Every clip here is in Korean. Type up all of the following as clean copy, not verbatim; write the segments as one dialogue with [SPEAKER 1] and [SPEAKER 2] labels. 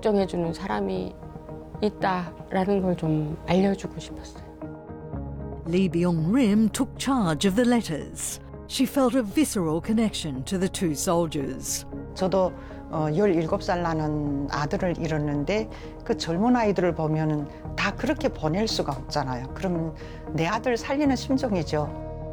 [SPEAKER 1] 걱정해주는 사람이 있다라는 걸 좀 알려주고 싶었어요.
[SPEAKER 2] Lee Byung-rim took charge of the letters. She felt a visceral connection to the two soldiers.
[SPEAKER 3] 저도 17살 나는 아들을 잃었는데 그 젊은 아이들을 보면은 다 그렇게 보낼 수가 없잖아요. 그러면 내 아들 살리는 심정이죠.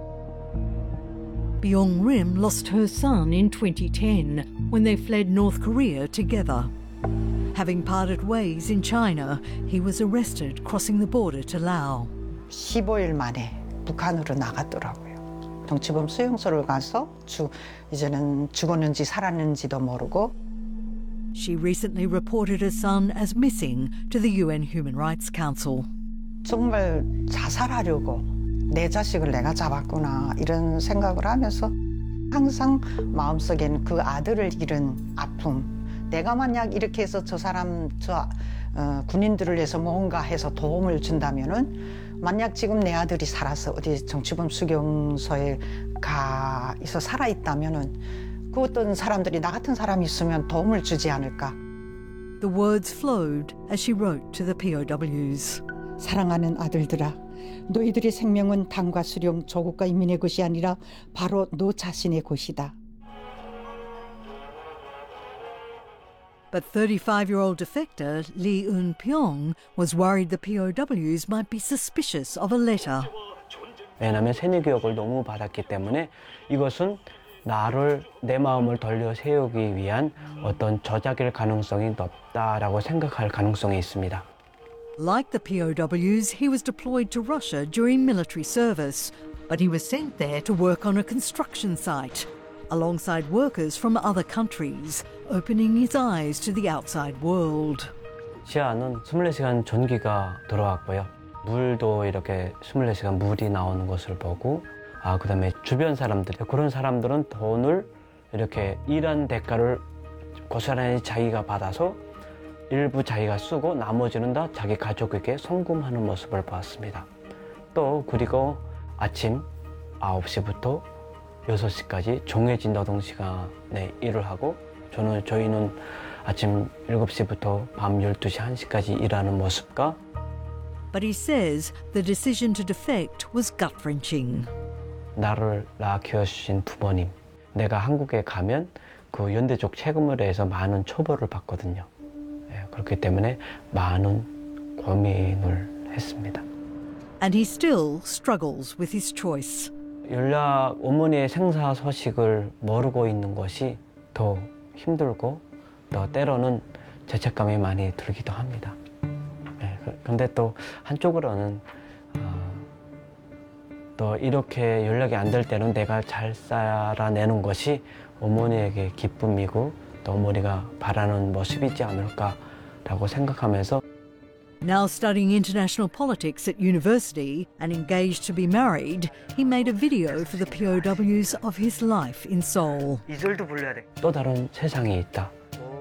[SPEAKER 2] Byung-rim lost her son in 2010 when they fled North Korea together. Having parted ways in China, he was arrested crossing the border to Laos.
[SPEAKER 3] 15일 만에 북한으로 나갔더라고요. 정치범 수용소를 가서 이제는 죽었는지 살았는지도 모르고.
[SPEAKER 2] She recently reported her son as missing to the UN Human Rights Council.
[SPEAKER 3] 정말 자살하려고 내 자식을 내가 잡았구나 이런 생각을 하면서 항상 마음속에는 그 아들을 잃은 아픔. 내가 만약 이렇게 해서 군인들을 위해서 뭔가 해서 도움을 준다면은 만약 지금 내 아들이 살아서 어디 정치범 수용소에 가 있어 살아 있다면은 그 어떤 사람들이 나 같은 사람이 있으면 도움을 주지 않을까.
[SPEAKER 2] The words flowed as she wrote to the POWs.
[SPEAKER 3] 사랑하는 아들들아, 너희들의 생명은 당과 수령, 조국과 인민의 것이 아니라 바로 너 자신의 것이다.
[SPEAKER 2] But 35-year-old defector Lee Eun-pyong was worried the POWs might be suspicious of a letter.
[SPEAKER 4] 왜냐하면 세뇌 교육을 너무 받았기 때문에 이것은 내 마음을 돌려 세우기 위한 어떤 저작일 가능성이 높다라고 생각할 가능성이 있습니다.
[SPEAKER 2] Like the POWs, he was deployed to Russia during military service, but he was sent there to work on a construction site, alongside workers from other countries, opening his eyes to the outside world.
[SPEAKER 4] 시야는 24시간 전기가 들어왔고요. 물도 이렇게 24시간 물이 나오는 것을 보고 그다음에 주변 사람들, 그런 사람들은 돈을 이렇게 일한 대가를 고스란히 자기가 받아서 일부 자기가 쓰고 나머지는 다 자기 가족에게 송금하는 모습을 보았습니다. 또 그리고 아침 9시부터 6시까지 정해진 노동시간에 일을 하고 저희는 아침 7시부터 밤 12시, 1시까지 일하는 모습과
[SPEAKER 2] But he says the decision to defect was gut-wrenching.
[SPEAKER 4] 나를 낳아 키워주신 부모님, 내가 한국에 가면 그 연대적 책임을 해서 많은 처벌을 받거든요. 그렇기 때문에 많은 고민을 했습니다.
[SPEAKER 2] And he still struggles with his choice.
[SPEAKER 4] 어머니의 생사 소식을 모르고 있는 것이 더 힘들고 또 때로는 죄책감이 많이 들기도 합니다. 그런데 또 한쪽으로는 또 이렇게 연락이 안 될 때는 내가 잘 살아내는 것이 어머니에게 기쁨이고 또 어머니가 바라는 모습이지 않을까라고 생각하면서
[SPEAKER 2] Now studying international politics at university and engaged to be married, he made a video for the POWs of his life in Seoul.
[SPEAKER 4] 이절도 불러야 돼. 또 다른 세상이 있다.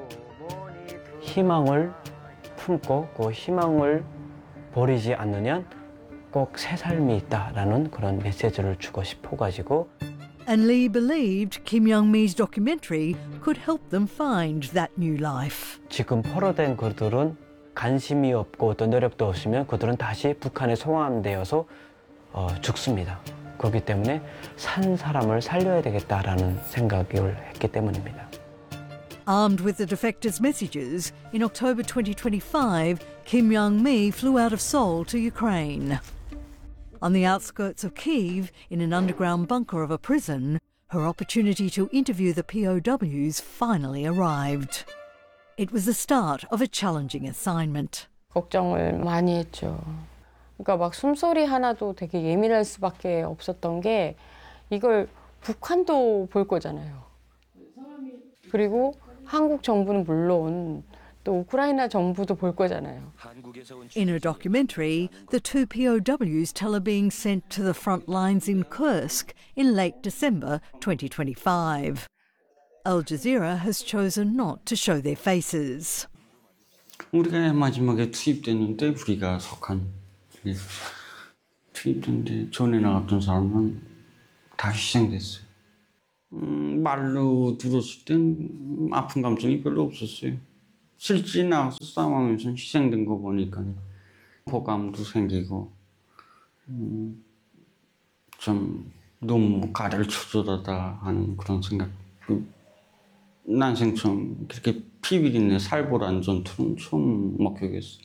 [SPEAKER 4] 희망을 품고 그 희망을 버리지 않으면 꼭 새 삶이 있다라는 그런 메시지를 주고 싶어가지고.
[SPEAKER 2] And Lee believed Kim Young-mi's documentary could help them find that new life.
[SPEAKER 4] 지금 포로된 그들은 관심이 없고 어떤 노력도 없으면 그들은 다시 북한에 송환되어서 죽습니다. 그렇기 때문에 산 사람을 살려야 되겠다라는 생각을 했기 때문입니다.
[SPEAKER 2] Armed with the defectors' messages, in October 2025, Kim Young-mi flew out of Seoul to Ukraine. On the outskirts of Kyiv, in an underground bunker of a prison, her opportunity to interview the POWs finally arrived. It was the start of a challenging assignment.
[SPEAKER 1] 걱정을 많이 했죠. 그러니까 막 숨소리 하나도 되게 예민할 수밖에 없었던 게 이걸 북한도 볼 거잖아요. 그리고 한국 정부는 물론 또 우크라이나 정부도 볼 거잖아요.
[SPEAKER 2] In a documentary, the two POWs tell her being sent to the front lines in Kursk in late December 2025. Al Jazeera has chosen not to show their faces.
[SPEAKER 5] 우리가 마지막에 투입됐는데 우리가 속한 투입됐는데 전에 나갔던 사람은 다 희생됐어요. 말로 들었을 땐 아픈 감정이 별로 없었어요. 실제 나와서 싸움하면서 희생된 거 보니까 호감도 생기고 좀 너무 가래를 쳐주다 하는 그런 생각. 난생 처음 그렇게 피비린내 살벌한 전투는 처음 목격했어요.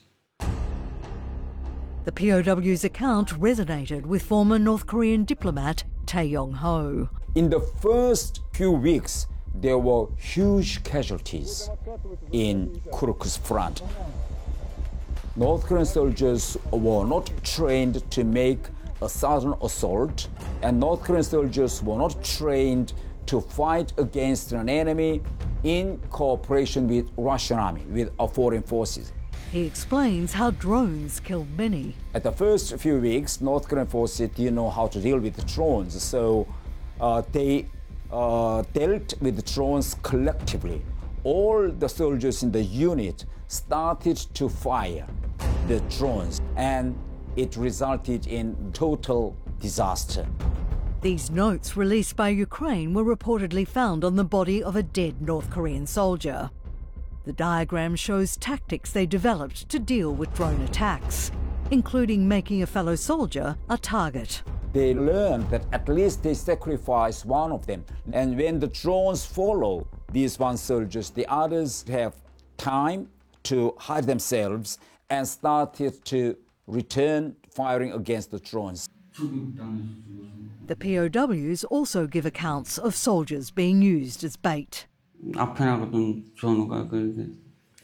[SPEAKER 2] The POW's account resonated with former North Korean diplomat Tae Yong-ho.
[SPEAKER 6] In the first few weeks, there were huge casualties in Kuruk's front. North Korean soldiers were not trained to make a sudden assault, and North Korean soldiers were not trained to fight against an enemy in cooperation with Russian army, with foreign forces.
[SPEAKER 2] He explains how drones killed many.
[SPEAKER 6] At the first few weeks, North Korean forces didn't know how to deal with the drones, so they dealt with the drones collectively. All the soldiers in the unit started to fire the drones, and it resulted in total disaster.
[SPEAKER 2] These notes released by Ukraine were reportedly found on the body of a dead North Korean soldier. The diagram shows tactics they developed to deal with drone attacks, including making a fellow soldier a target.
[SPEAKER 6] They learned that at least they sacrifice one of them, and when the drones follow these one soldiers, the others have time to hide themselves and started to return firing against the drones.
[SPEAKER 2] The POWs also give accounts of soldiers being used as bait.
[SPEAKER 5] 앞에 나가던 전우가 그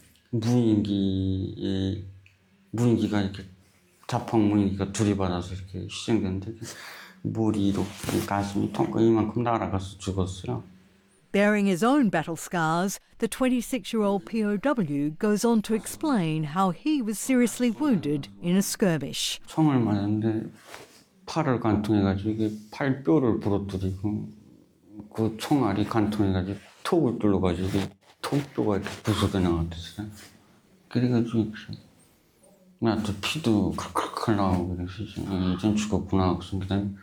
[SPEAKER 5] 무인기가 이렇게 자폭 무인기가 들이받아서 이렇게 희생됐는데 머리로 가슴이 통과 이만큼 날아가서 죽었어요.
[SPEAKER 2] Bearing his own battle scars, the 26-year-old POW goes on to explain how he was seriously wounded in a skirmish.
[SPEAKER 5] 총을 맞았는데 팔을 관통해가지고 이게 팔뼈를 부러뜨리고 그 총알이 관통해가지고 톡을 뚫어가지고 이게 톡뼈가 이렇게 부서져 나갔어요. 그래가지고 나한테 피도 칼칼칼 나오고 그래서 이젠 죽었구나 하고 그다음에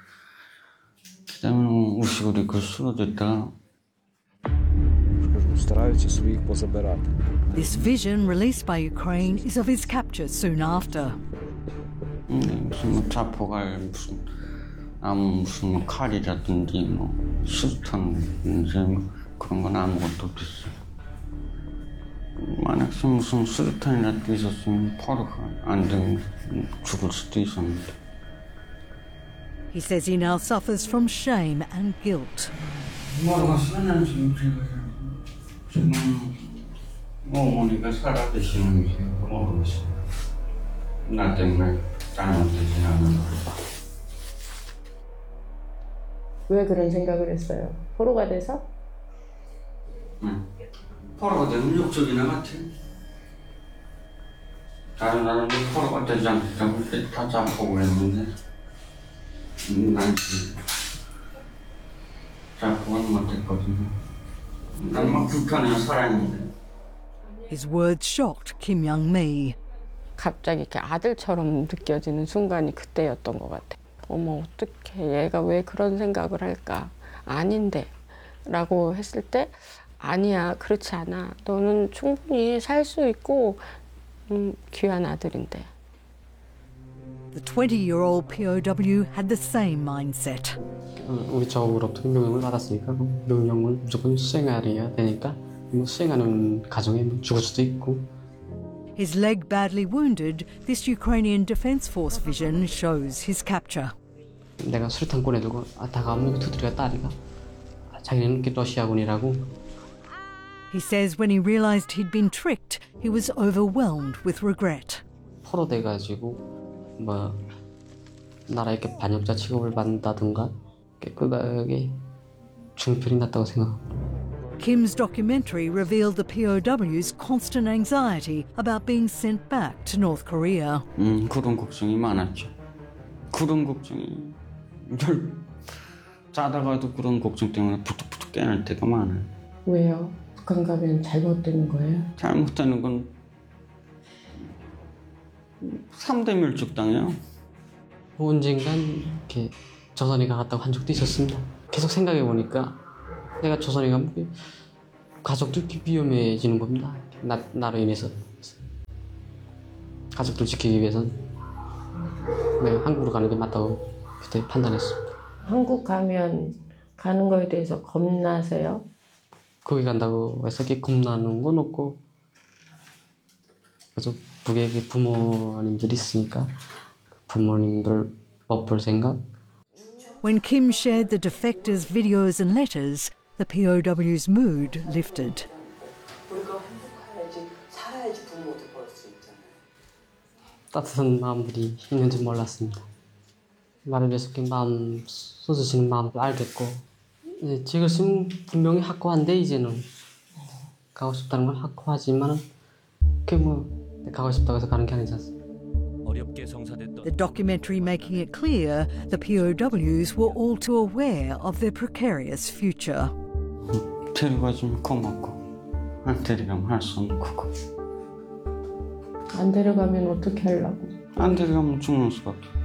[SPEAKER 5] 우시고리 그 쓰러졌다.
[SPEAKER 2] This vision released by Ukraine is of his capture soon after.
[SPEAKER 5] 무슨 자포갈 무슨 아무 무슨 칼이라든지 뭐 수류탄 그런 건 아무것도 없었어요. 만약 무슨 수류탄이라도 있었으면 포로가 안 되고 죽을 수도 있었는데.
[SPEAKER 2] He says he now suffers from shame and guilt.
[SPEAKER 5] 지금 어머니가 살아 계시는 게 모르겠어요. 나 때문에 잘못되진 않은 거.
[SPEAKER 1] 왜 그런 생각을 했어요? 포로가 돼서?
[SPEAKER 5] 응. 포로가 되면 욕적이나 같아. 다른 사람은 포로가 되지 않겠다고 다 잡고 했는데 난 잡고는 못했거든요. 난 막 불편해서 살았는데.
[SPEAKER 2] His words shocked Kim Young-mi.
[SPEAKER 1] 갑자기 이렇게 아들처럼 느껴지는 순간이 그때였던 것 같아. 어머 어떡해 얘가 왜 그런 생각을 할까? 아닌데 라고 했을 때 아니야 그렇지 않아. 너는 충분히 살 수 있고 귀한 아들인데.
[SPEAKER 2] The 20-year-old POW had the same mindset.
[SPEAKER 7] 우리 쪽으로부터 명령을 받았으니까 명령을 무조건 수행해야 되니까 수행하는 과정에 죽을 수도 있고.
[SPEAKER 2] His leg badly wounded, this Ukrainian Defence Force vision shows his capture.
[SPEAKER 7] 내가 수류탄 꺼내두고 다가오면 두드려 딸이가 자기는 러시아군이라고.
[SPEAKER 2] He says when he realised he'd been tricked, he was overwhelmed with regret.
[SPEAKER 7] 포로 돼가지고 뭐 나라에 이렇게 반역자 취급을 받는다든가 그게 중편이 났다고 생각합니다.
[SPEAKER 2] Kim's documentary revealed the POW's constant anxiety about being sent back to North Korea.
[SPEAKER 5] 그런 걱정이 많았죠. 그런 걱정이 자다가도 그런 걱정 때문에 부득부득 깨날 때가 많아요.
[SPEAKER 1] 왜요? 북한 가면 잘못되는 거예요?
[SPEAKER 5] 잘못되는 건 3대 밀집당해요.
[SPEAKER 7] 언젠간 이렇게 조선에 가갔다고 한 적도 있었습니다. 계속 생각해 보니까 내가 조선에 가면 가족도 이렇게 위험해지는 겁니다. 나로 인해서 가족들 지키기 위해서는 내가 한국으로 가는 게 맞다고 그때 판단했습니다.
[SPEAKER 1] 한국 가면 가는 거에 대해서 겁나세요?
[SPEAKER 7] 거기 간다고 해서 겁나는 건 없고 그래서 북에 부모님들이 있으니까 부모님들 못 볼 생각.
[SPEAKER 2] When Kim shared the defectors' videos and letters, the POW's mood lifted.
[SPEAKER 7] 따뜻한 마음들이 있는지 몰랐습니다. 나를 위해서 마음 써주시는 마음을 알겠고 지금 분명히 확고한데 이제는 가고 싶다는 걸 확고하지만 그게 가고 싶다고 해서 가는 게 아니지 않습니까?
[SPEAKER 2] The documentary making it clear the POWs were all too aware of their precarious future.
[SPEAKER 5] 데려가주면 고맙고 안 데려가면 할 수 없는 거고.
[SPEAKER 1] 안 데려가면 어떻게 하려고?
[SPEAKER 5] 안 데려가면 죽는 수밖에 없죠.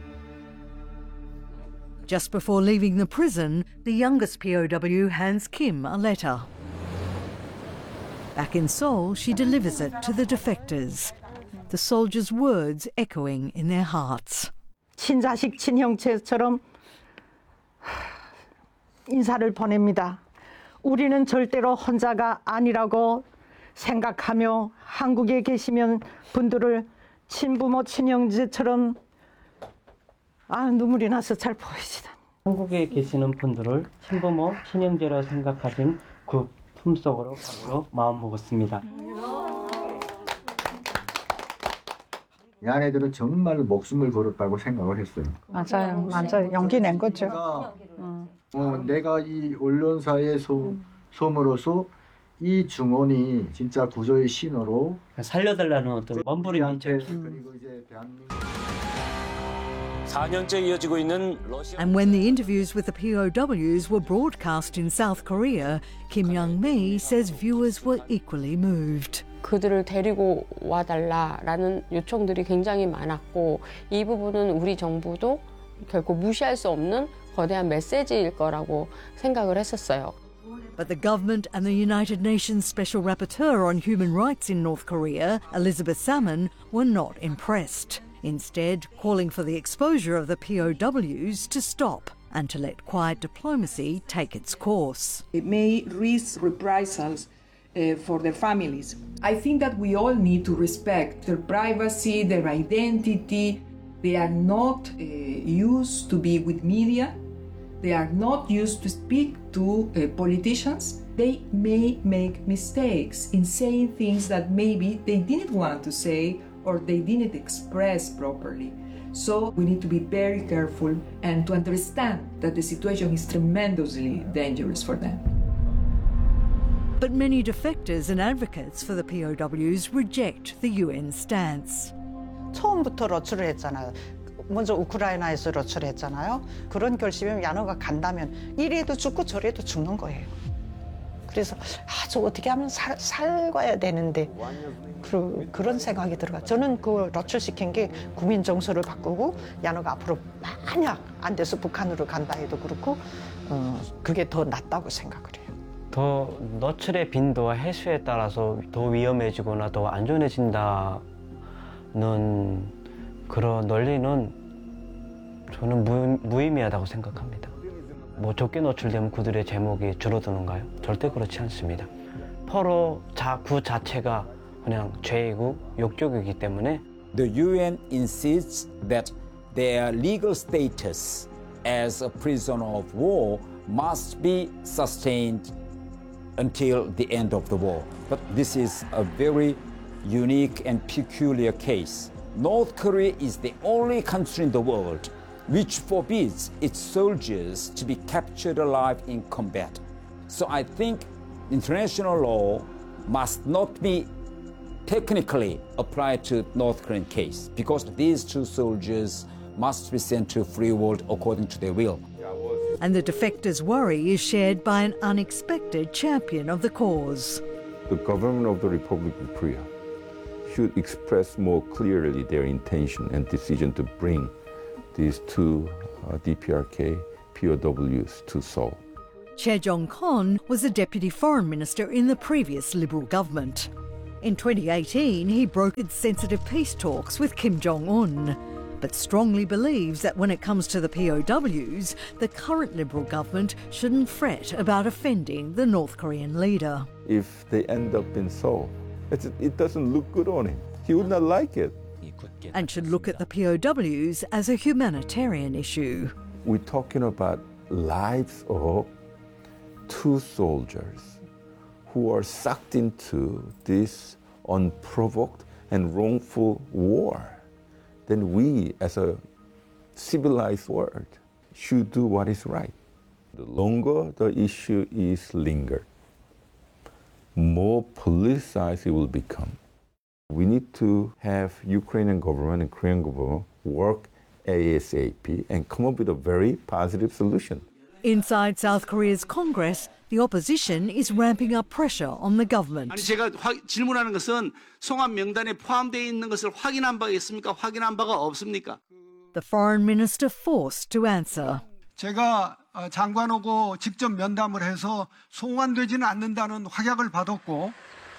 [SPEAKER 2] Just before leaving the prison, the youngest POW hands Kim a letter. Back in Seoul, she delivers it to the defectors, the soldiers' words echoing in their hearts.
[SPEAKER 3] 친자식 친형제처럼 인사를 보냅니다. 우리는 절대로 혼자가 아니라고 생각하며 한국에 계시면 분들을 친부모 친형제처럼 눈물이 나서 잘 보이시다.
[SPEAKER 4] 한국에 계시는 분들을 친부모 친형제라 생각하신 그 품속으로 가기로 마음먹었습니다.
[SPEAKER 8] 이 아내들은 정말 목숨을 걸었다고 생각을 했어요.
[SPEAKER 3] 맞아요. 용기 낸 거죠.
[SPEAKER 8] 내가 이 언론사의 솜으로서 이 증언이 진짜 구조의 신호로
[SPEAKER 4] 살려달라는 어떤 몸부림이
[SPEAKER 8] 그리고 이제 대한민국
[SPEAKER 9] 4년째 이어지고 있는 러시아.
[SPEAKER 2] And when the interviews with the POWs were broadcast in South Korea, Kim Young-mi says viewers were equally moved.
[SPEAKER 1] 그들을 데리고 와달라라는 요청들이 굉장히 많았고 이 부분은 우리 정부도 결코 무시할 수 없는 거대한 메시지일 거라고 생각을 했었어요.
[SPEAKER 2] But the government and the United Nations Special Rapporteur on Human Rights in North Korea, Elizabeth Salmon, were not impressed. Instead, calling for the exposure of the POWs to stop and to let quiet diplomacy take its course.
[SPEAKER 10] It may risk reprisals for their families. I think that we all need to respect their privacy, their identity. They are not used to be with media. They are not used to speak to politicians. They may make mistakes in saying things that maybe they didn't want to say or they didn't express properly. So we need to be very careful and to understand that the situation is tremendously dangerous for them.
[SPEAKER 2] But many defectors and advocates for the POWs reject the UN stance.
[SPEAKER 3] 처음부터 로출을 했잖아요. 먼저 우크라이나에서 로출했잖아요. 그런 결심이면 야노가 간다면 이래도 죽고 저래도 죽는 거예요. 그래서 저 어떻게 하면 살아야 되는데 그런 생각이 들어가. 저는 그 로출시킨 게 국민 정서를 바꾸고 야노가 앞으로 만약 안 돼서 북한으로 간다 해도 그렇고 그게 더 낫다고 생각을 해요.
[SPEAKER 4] 더 노출의 빈도와 해수에 따라서 더 위험해지거나 더 안전해진다는 그런 논리는 저는 무의미하다고 생각합니다. 뭐 적게 노출되면 그들의 제목이 줄어드는가요? 절대 그렇지 않습니다. 포로 그 자체가 그냥 죄이고 욕적이기 때문에
[SPEAKER 6] The UN insists that their legal status as a prisoner of war must be sustained until the end of the war. But this is a very unique and peculiar case. North Korea is the only country in the world which forbids its soldiers to be captured alive in combat. So I think international law must not be technically applied to North Korean case because these two soldiers must be sent to free world according to their will.
[SPEAKER 2] And the defectors' worry is shared by an unexpected champion of the cause.
[SPEAKER 11] The government of the Republic of Korea should express more clearly their intention and decision to bring these two DPRK POWs to Seoul.
[SPEAKER 2] Che Jong-kon was the deputy foreign minister in the previous Liberal government. In 2018, he brokered sensitive peace talks with Kim Jong-un, but strongly believes that when it comes to the POWs, the current Liberal government shouldn't fret about offending the North Korean leader.
[SPEAKER 11] If they end up in Seoul, it doesn't look good on him. He would not like it.
[SPEAKER 2] And should look at the POWs as a humanitarian issue.
[SPEAKER 11] We're talking about lives of 2 soldiers who are sucked into this unprovoked and wrongful war. Then we, as a civilized world, should do what is right. The longer the issue is lingered, more politicized it will become. We need to have Ukrainian government and Korean government work ASAP and come up with a very positive solution.
[SPEAKER 2] Inside South Korea's Congress, the opposition is ramping up pressure on the government.
[SPEAKER 12] 아니 제가 질문하는 것은 송환 명단에 포함되어 있는 것을 확인한 바가 있습니까? 확인한 바가 없습니까?
[SPEAKER 2] The foreign minister forced to answer.
[SPEAKER 13] 제가 장관하고 직접 면담을 해서 송환되지는 않는다는 확약을 받았고.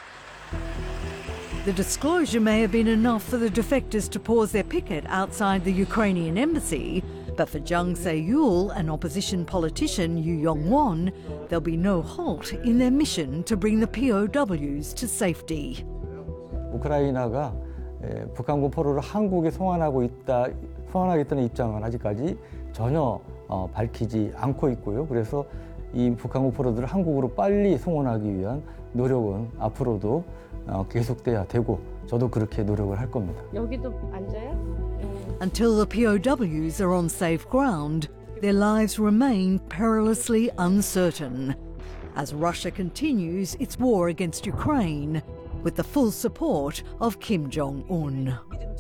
[SPEAKER 2] The disclosure may have been enough for the defectors to pause their picket outside the Ukrainian embassy, but for Jung Se-yul, an opposition politician, Yoo Young-won, there'll be no halt in their mission to bring the POWs to safety.
[SPEAKER 14] 우크라이나가 북한군 포로를 한국에 송환하겠다는 입장은 아직까지 전혀 밝히지 않고 있고요. 그래서 이 북한군 포로들을 한국으로 빨리 송환하기 위한 노력은 앞으로도 계속돼야 되고 저도 그렇게 노력을 할 겁니다.
[SPEAKER 1] 여기도 앉아요?
[SPEAKER 2] Until the POWs are on safe ground, their lives remain perilously uncertain as Russia continues its war against Ukraine with the full support of Kim Jong-un.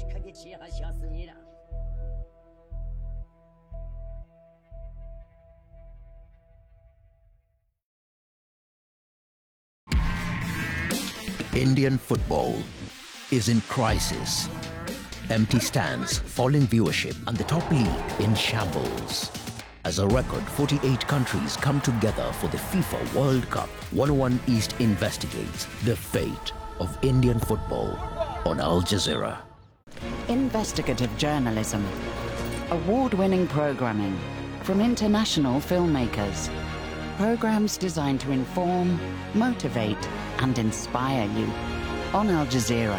[SPEAKER 15] Indian football is in crisis. Empty stands, falling viewership, and the top league in shambles. As a record, 48 countries come together for the FIFA World Cup. 101 East investigates the fate of Indian football on Al Jazeera.
[SPEAKER 16] Investigative journalism, award-winning programming from international filmmakers. Programs designed to inform, motivate, and inspire you on Al Jazeera.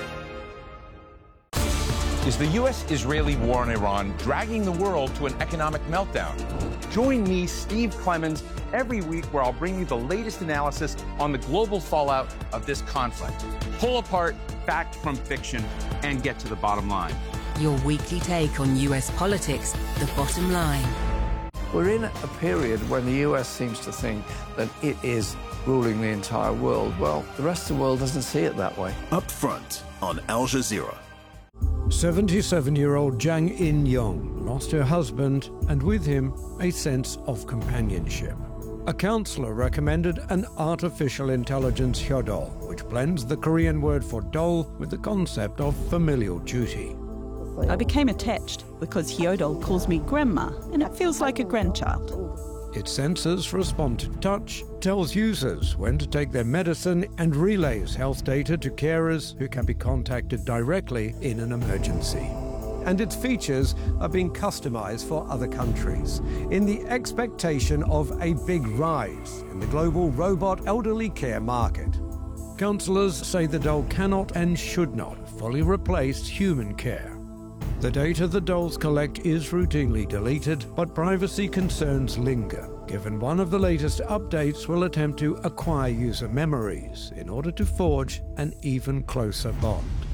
[SPEAKER 17] Is the U.S.-Israeli war on Iran dragging the world to an economic meltdown? Join me, Steve Clemons, every week where I'll bring you the latest analysis on the global fallout of this conflict. Pull apart fact from fiction and get to the bottom line.
[SPEAKER 18] Your weekly take on U.S. politics, the bottom line.
[SPEAKER 19] We're in a period when the US seems to think that it is ruling the entire world. Well, the rest of the world doesn't see it that way.
[SPEAKER 20] Up front on Al Jazeera.
[SPEAKER 21] 77-year-old Jang In-young lost her husband and with him a sense of companionship. A counselor recommended an artificial intelligence hyodol, which blends the Korean word for doll with the concept of familial duty.
[SPEAKER 22] I became attached because Hyodol calls me grandma and it feels like a grandchild.
[SPEAKER 21] Its sensors respond to touch, tells users when to take their medicine and relays health data to carers who can be contacted directly in an emergency. And its features are being customized for other countries in the expectation of a big rise in the global robot elderly care market. Counsellors say the doll cannot and should not fully replace human care. The data the dolls collect is routinely deleted, but privacy concerns linger, given one of the latest updates will attempt to acquire user memories in order to forge an even closer bond.